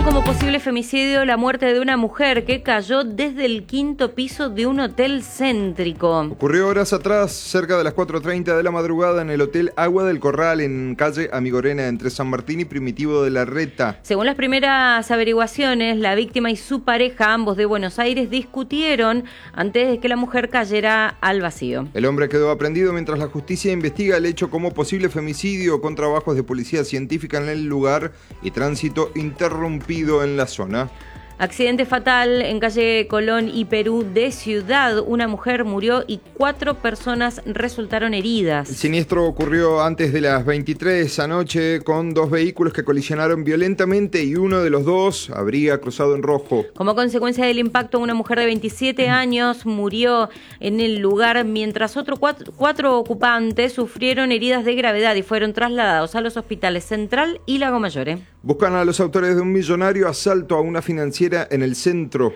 como posible femicidio la muerte de una mujer que cayó desde el 5º piso de un hotel céntrico. Ocurrió horas atrás, cerca de las 4:30 de la madrugada, en el Hotel Agua del Corral, en calle Amigorena, entre San Martín y Primitivo de la Reta. Según las primeras averiguaciones, la víctima y su pareja, ambos de Buenos Aires, discutieron antes de que la mujer cayera al vacío. El hombre quedó aprehendido mientras la justicia investiga el hecho como posible femicidio, con trabajos de policía científica en el lugar y tránsito interrumpido en la zona. Accidente fatal en calle Colón y Perú de Ciudad. Una mujer murió y 4 personas resultaron heridas. El siniestro ocurrió antes de las 23 anoche con 2 vehículos que colisionaron violentamente y uno de los 2 habría cruzado en rojo. Como consecuencia del impacto, una mujer de 27 años murió en el lugar, mientras otros 4 ocupantes sufrieron heridas de gravedad y fueron trasladados a los hospitales Central y Lago Mayor. Buscan a los autores de un millonario asalto a una financiera en el centro.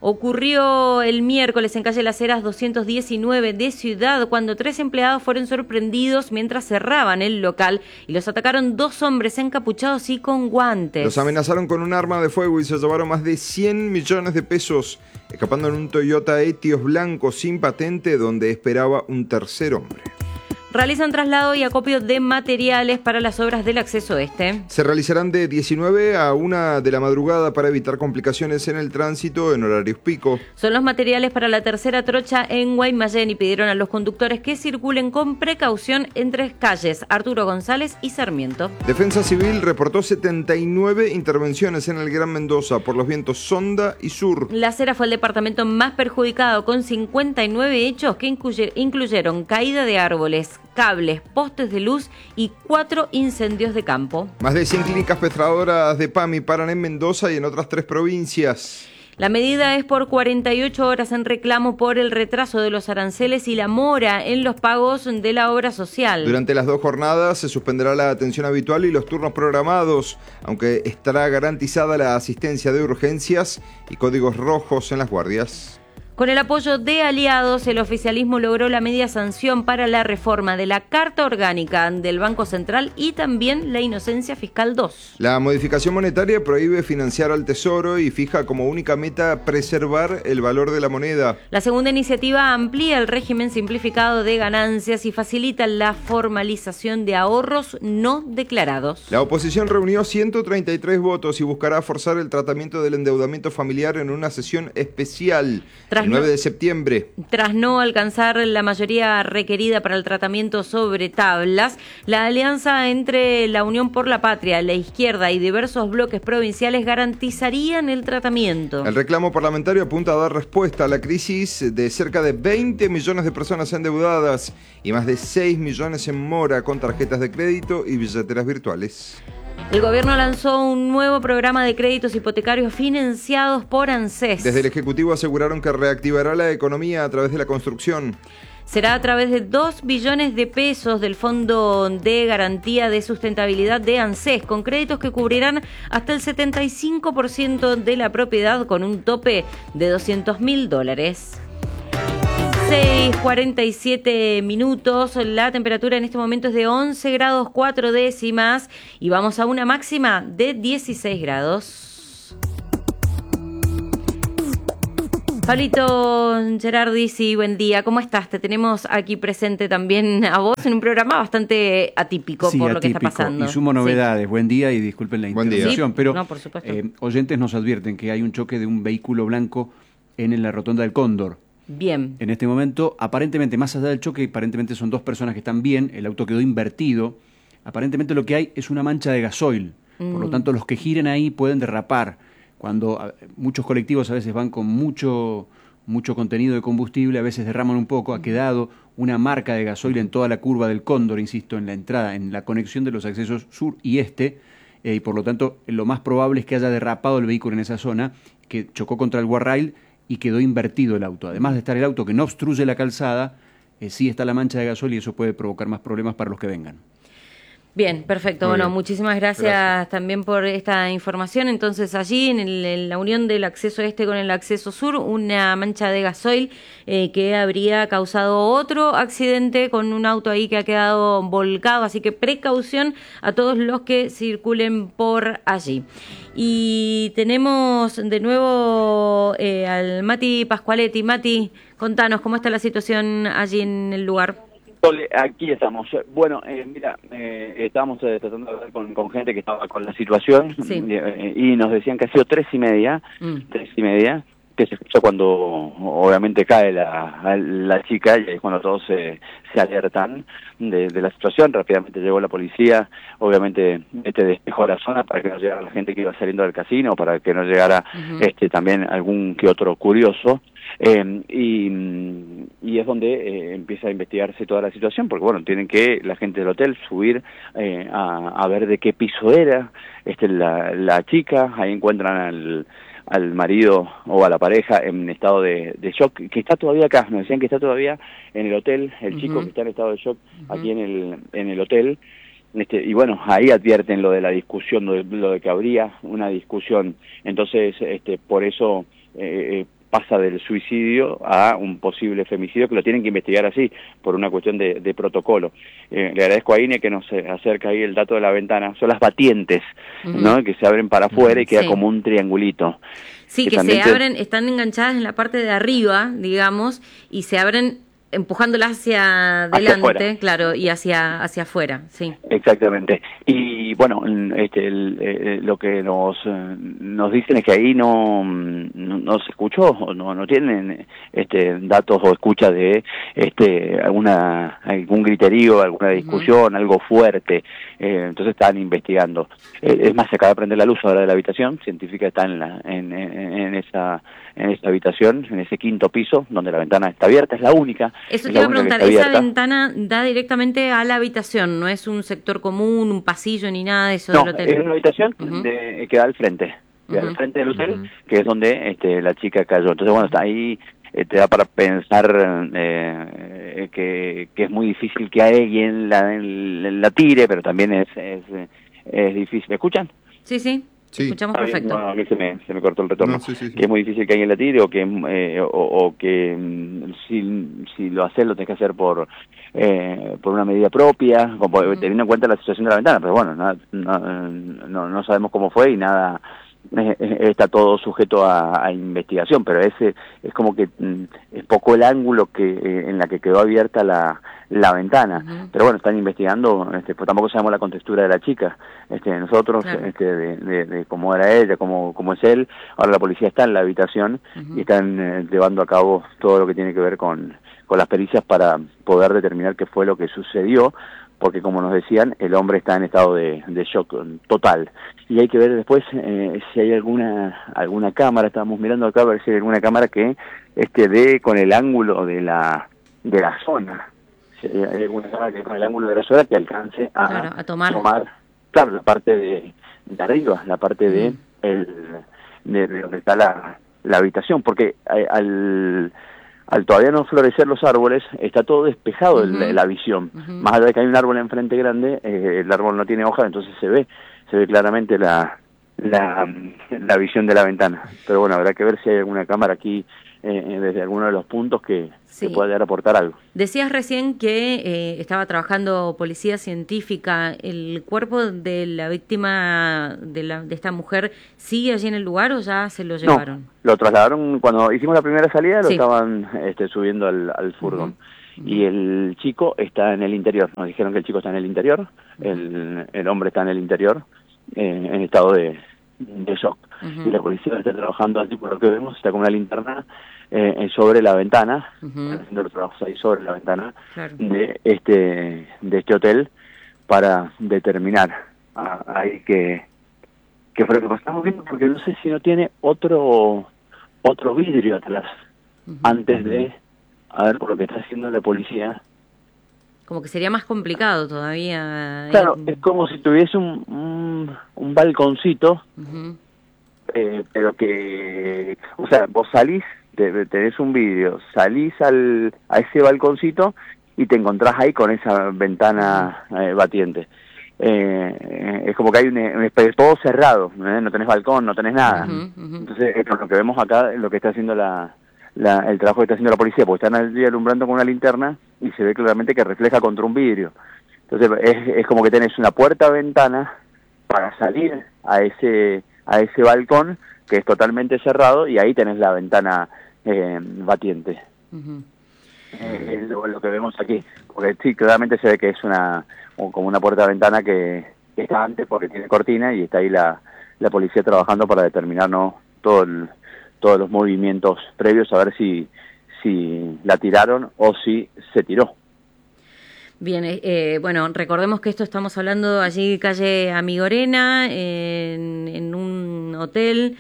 Ocurrió el miércoles en calle Las Heras 219 de Ciudad, cuando 3 empleados fueron sorprendidos mientras cerraban el local y los atacaron 2 hombres encapuchados y con guantes. Los amenazaron con un arma de fuego y se llevaron más de 100 millones de pesos, escapando en un Toyota Etios blanco sin patente donde esperaba un tercer hombre. Realizan traslado y acopio de materiales para las obras del acceso este. Se realizarán de 19 a 1 de la madrugada para evitar complicaciones en el tránsito en horarios pico. Son los materiales para la tercera trocha en Guaymallén y pidieron a los conductores que circulen con precaución entre calles Arturo González y Sarmiento. Defensa Civil reportó 79 intervenciones en el Gran Mendoza por los vientos Sonda y Sur. Las Heras fue el departamento más perjudicado, con 59 hechos que incluyeron caída de árboles, cables, postes de luz y 4 incendios de campo. Más de 100 clínicas pestradoras de PAMI paran en Mendoza y en otras 3 provincias. La medida es por 48 horas en reclamo por el retraso de los aranceles y la mora en los pagos de la obra social. Durante las 2 jornadas se suspenderá la atención habitual y los turnos programados, aunque estará garantizada la asistencia de urgencias y códigos rojos en las guardias. Con el apoyo de aliados, el oficialismo logró la media sanción para la reforma de la Carta Orgánica del Banco Central y también la Inocencia Fiscal 2. La modificación monetaria prohíbe financiar al Tesoro y fija como única meta preservar el valor de la moneda. La segunda iniciativa amplía el régimen simplificado de ganancias y facilita la formalización de ahorros no declarados. La oposición reunió 133 votos y buscará forzar el tratamiento del endeudamiento familiar en una sesión especial. El 9 de septiembre. Tras no alcanzar la mayoría requerida para el tratamiento sobre tablas, la alianza entre la Unión por la Patria, la izquierda y diversos bloques provinciales garantizarían el tratamiento. El reclamo parlamentario apunta a dar respuesta a la crisis de cerca de 20 millones de personas endeudadas y más de 6 millones en mora con tarjetas de crédito y billeteras virtuales. El gobierno lanzó un nuevo programa de créditos hipotecarios financiados por ANSES. Desde el Ejecutivo aseguraron que reactivará la economía a través de la construcción. Será a través de 2 billones de pesos del Fondo de Garantía de Sustentabilidad de ANSES, con créditos que cubrirán hasta el 75% de la propiedad con un tope de $200.000. 6:47 minutos, la temperatura en este momento es de 11 grados 4 décimas y vamos a una máxima de 16 grados. Pablito Gerardisi, buen día, ¿cómo estás? Te tenemos aquí presente también a vos en un programa bastante atípico, por lo que está pasando. Y sumo novedades, sí. Buen día y disculpen la interrupción, sí, pero no, por supuesto. Oyentes nos advierten que hay un choque de un vehículo blanco en la rotonda del Cóndor. Bien. En este momento, aparentemente, más allá del choque, aparentemente son 2 personas que están bien, el auto quedó invertido, aparentemente lo que hay es una mancha de gasoil, por lo tanto los que giren ahí pueden derrapar. Cuando muchos colectivos a veces van con mucho contenido de combustible, a veces derraman un poco, ha quedado una marca de gasoil en toda la curva del Cóndor, insisto, en la entrada, en la conexión de los accesos sur y este, y por lo tanto lo más probable es que haya derrapado el vehículo en esa zona, que chocó contra el guarrail y quedó invertido el auto. Además de estar el auto que no obstruye la calzada, sí está la mancha de gasoil y eso puede provocar más problemas para los que vengan. Bien, perfecto. Muy Bueno, bien. muchísimas gracias también por esta información. Entonces, allí en la unión del acceso este con el acceso sur, una mancha de gasoil que habría causado otro accidente con un auto ahí que ha quedado volcado. Así que precaución a todos los que circulen por allí. Y tenemos de nuevo al Mati Pascualetti. Mati, contanos cómo está la situación allí en el lugar. Aquí estamos. Bueno, mira, estábamos tratando de hablar con gente que estaba con la situación, Sí. Y nos decían que ha sido 3:30, 3:30, que se escucha cuando obviamente cae la chica, y ahí es cuando todos se alertan de la situación. Rápidamente llegó la policía, obviamente despejó la zona para que no llegara la gente que iba saliendo del casino, para que no llegara también algún que otro curioso. Y es donde empieza a investigarse toda la situación, porque bueno, tienen que la gente del hotel subir a ver de qué piso era la chica. Ahí encuentran al marido o a la pareja en estado de shock, que está todavía acá. Nos decían que está todavía en el hotel, el chico que está en estado de shock aquí en el hotel. Y bueno, ahí advierten lo de la discusión, lo de que habría una discusión. Entonces, por eso pasa del suicidio a un posible femicidio, que lo tienen que investigar así, por una cuestión de protocolo. Le agradezco a Ine que nos acerca ahí el dato de la ventana. Son las batientes, ¿no? Que se abren para afuera y queda como un triangulito. Sí, que se abren, están enganchadas en la parte de arriba, digamos, y se abren empujándolas hacia adelante, claro, y hacia afuera, sí. Exactamente. Y bueno, lo que nos dicen es que ahí no se escuchó, no tienen datos o escucha de algún griterío, alguna discusión, algo fuerte. Entonces están investigando. Es más, se acaba de prender la luz ahora de la habitación científica, está en esa habitación, en ese quinto piso, donde la ventana está abierta, es la única. Eso te iba a preguntar, esa ventana da directamente a la habitación, no es un sector común, un pasillo ni nada de eso del hotel. Es una habitación que da al frente, al frente del hotel, que es donde la chica cayó. Entonces, bueno, está ahí, te da para pensar que es muy difícil que alguien la tire, pero también es difícil. ¿Me escuchan? Sí, sí. Sí. Escuchamos perfecto. No, a mí se me cortó el retorno. Sí. Que es muy difícil que alguien la tire, o que si lo haces lo tenés que hacer por una medida propia, teniendo en cuenta la situación de la ventana. Pero bueno, no sabemos cómo fue y nada, está todo sujeto a investigación, pero es como que es poco el ángulo en la que quedó abierta la ventana. Pero bueno, están investigando, pues tampoco sabemos la contextura de la chica. Nosotros, claro, de cómo era ella, cómo es él. Ahora la policía está en la habitación y están llevando a cabo todo lo que tiene que ver con las pericias para poder determinar qué fue lo que sucedió, porque como nos decían, el hombre está en estado de shock total. Y hay que ver después si hay alguna cámara. Estábamos mirando acá a ver si hay alguna cámara que dé con el ángulo de la zona. Si hay alguna cámara que con el ángulo de la zona que alcance a tomar, claro, la parte de arriba, la parte de donde está la habitación, porque al todavía no florecer los árboles, está todo despejado la visión. Más allá de que hay un árbol enfrente grande, el árbol no tiene hojas, entonces se ve claramente la visión de la ventana. Pero bueno, habrá que ver si hay alguna cámara aquí desde alguno de los puntos que pueda llegar a aportar algo. Decías recién que estaba trabajando policía científica. ¿El cuerpo de la víctima de esta mujer sigue allí en el lugar o ya se lo llevaron? No, lo trasladaron cuando hicimos la primera salida, lo estaban subiendo al furgón. Y el chico está en el interior. Nos dijeron que el chico está en el interior, el hombre está en el interior, en estado de shock. Y la policía está trabajando así, por lo que vemos, está con una linterna sobre la ventana, haciendo los trabajos ahí sobre la ventana de este hotel para determinar ahí qué fue lo que pasamos viendo, porque no sé si no tiene otro vidrio atrás antes de, a ver, por lo que está haciendo la policía. Como que sería más complicado todavía. Claro, es como si tuviese un balconcito, pero que, o sea, vos salís, tenés un vidrio, salís a ese balconcito y te encontrás ahí con esa ventana batiente. es como que hay todo cerrado, no tenés balcón, no tenés nada. Entonces, lo que vemos acá es lo que está haciendo el trabajo que está haciendo la policía, porque están allí alumbrando con una linterna y se ve claramente que refleja contra un vidrio. Entonces, es como que tenés una puerta-ventana para salir a ese balcón, que es totalmente cerrado, y ahí tenés la ventana batiente. Es lo que vemos aquí, porque sí, claramente se ve que es como una puerta-ventana que está antes porque tiene cortina, y está ahí la policía trabajando para determinar, ¿no?, todos los movimientos previos, a ver si la tiraron o si se tiró. Bien, bueno, recordemos que esto estamos hablando allí, calle Amigorena, en un hotel.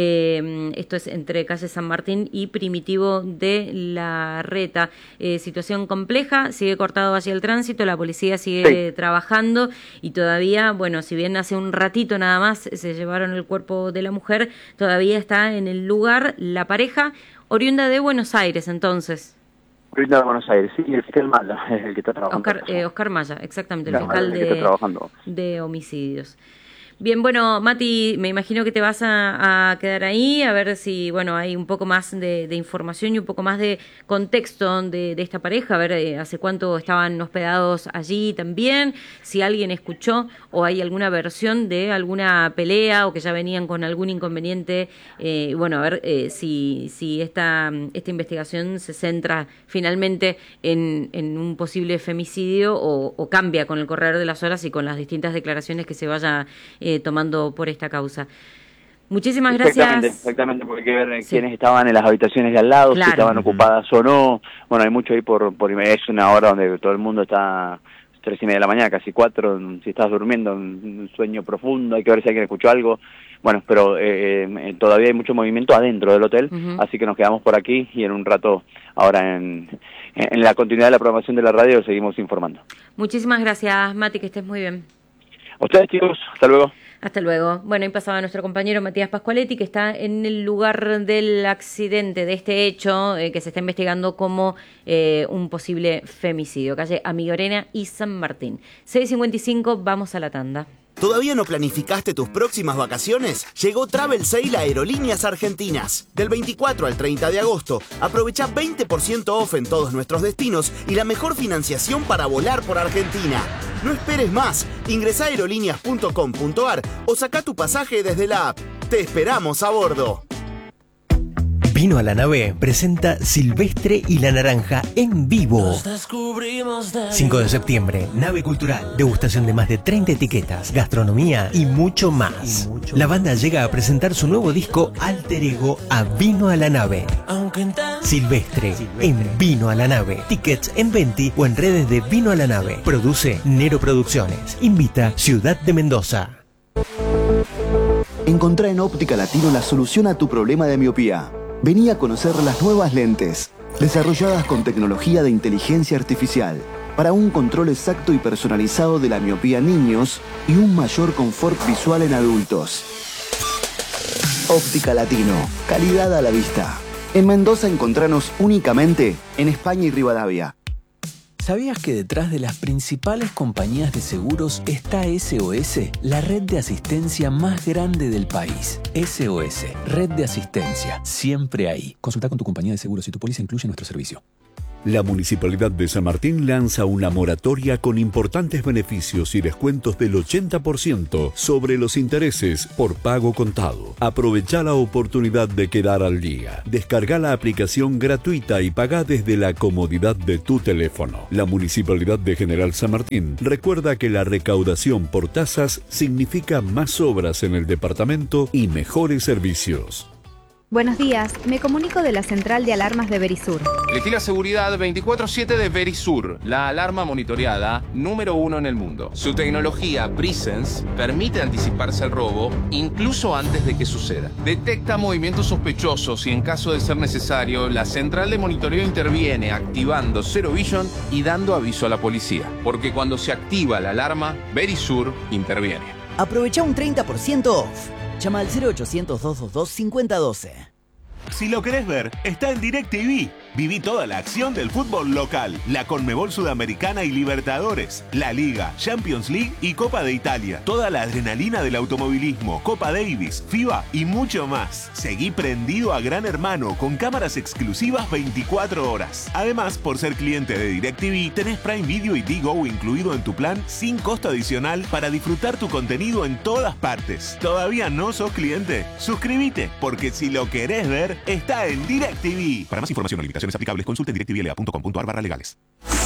Esto es entre calle San Martín y Primitivo de la Reta. Situación compleja, sigue cortado allí el tránsito, la policía sigue trabajando, y todavía, bueno, si bien hace un ratito nada más se llevaron el cuerpo de la mujer, todavía está en el lugar la pareja, oriunda de Buenos Aires, entonces. Oriunda de Buenos Aires, sí, el fiscal Maya es el que está trabajando. Oscar Maya, exactamente, el fiscal que está trabajando. De homicidios. Bien, bueno, Mati, me imagino que te vas a quedar ahí a ver si, bueno, hay un poco más de información y un poco más de contexto de esta pareja, a ver hace cuánto estaban hospedados allí también, si alguien escuchó o hay alguna versión de alguna pelea o que ya venían con algún inconveniente, bueno, a ver si esta investigación se centra finalmente en un posible femicidio o cambia con el correr de las horas y con las distintas declaraciones que se vaya tomando por esta causa. Muchísimas gracias. Exactamente, porque hay que ver quiénes estaban en las habitaciones de al lado, si estaban ocupadas o no. Bueno, hay mucho ahí es una hora donde todo el mundo está 3:30 de la mañana, casi 4, si estás durmiendo, un sueño profundo, hay que ver si alguien escuchó algo. Bueno, pero todavía hay mucho movimiento adentro del hotel, así que nos quedamos por aquí y en un rato, ahora en la continuidad de la programación de la radio, seguimos informando. Muchísimas gracias, Mati, que estés muy bien. A ustedes, chicos, hasta luego. Hasta luego. Bueno, ahí pasaba nuestro compañero Matías Pascualetti, que está en el lugar del accidente, de este hecho, que se está investigando como un posible femicidio. Calle Amigorena y San Martín. 6:55, vamos a la tanda. ¿Todavía no planificaste tus próximas vacaciones? Llegó Travel Sale a Aerolíneas Argentinas. Del 24 al 30 de agosto, aprovecha 20% off en todos nuestros destinos y la mejor financiación para volar por Argentina. No esperes más. Ingresá a aerolíneas.com.ar o saca tu pasaje desde la app. Te esperamos a bordo. Vino a la Nave presenta Silvestre y la Naranja en vivo. 5 de septiembre, Nave Cultural. Degustación de más de 30 etiquetas, gastronomía y mucho más. La banda llega a presentar su nuevo disco Alter Ego a Vino a la Nave. Silvestre en Vino a la Nave. Tickets en Venti o en redes de Vino a la Nave. Produce Nero Producciones. Invita Ciudad de Mendoza. Encontrá en Óptica Latino la solución a tu problema de miopía. Vení a conocer las nuevas lentes, desarrolladas con tecnología de inteligencia artificial, para un control exacto y personalizado de la miopía en niños y un mayor confort visual en adultos. Óptica Latino, calidad a la vista. En Mendoza encontranos únicamente en España y Rivadavia. ¿Sabías que detrás de las principales compañías de seguros está SOS, la red de asistencia más grande del país? SOS, red de asistencia, siempre ahí. Consulta con tu compañía de seguros si tu póliza incluye nuestro servicio. La Municipalidad de San Martín lanza una moratoria con importantes beneficios y descuentos del 80% sobre los intereses por pago contado. Aprovecha la oportunidad de quedar al día. Descarga la aplicación gratuita y paga desde la comodidad de tu teléfono. La Municipalidad de General San Martín recuerda que la recaudación por tasas significa más obras en el departamento y mejores servicios. Buenos días, me comunico de la central de alarmas de Verisur. Elegí la seguridad 24/7 de Verisur, la alarma monitoreada número 1 en el mundo. Su tecnología Presence permite anticiparse al robo incluso antes de que suceda. Detecta movimientos sospechosos y en caso de ser necesario, la central de monitoreo interviene activando Zero Vision y dando aviso a la policía. Porque cuando se activa la alarma, Verisur interviene. Aprovecha un 30% off. Llama al 0800-222-5012. Si lo querés ver, está en DirecTV. Viví toda la acción del fútbol local, la Conmebol Sudamericana y Libertadores, la Liga, Champions League y Copa de Italia. Toda la adrenalina del automovilismo, Copa Davis, FIBA y mucho más. Seguí prendido a Gran Hermano con cámaras exclusivas 24 horas. Además, por ser cliente de DirecTV, tenés Prime Video y Digo incluido en tu plan sin costo adicional para disfrutar tu contenido en todas partes. ¿Todavía no sos cliente? Suscríbete, porque si lo querés ver, está en DirecTV. Para más información o limitaciones aplicables, consulte directvla.com.ar/legales.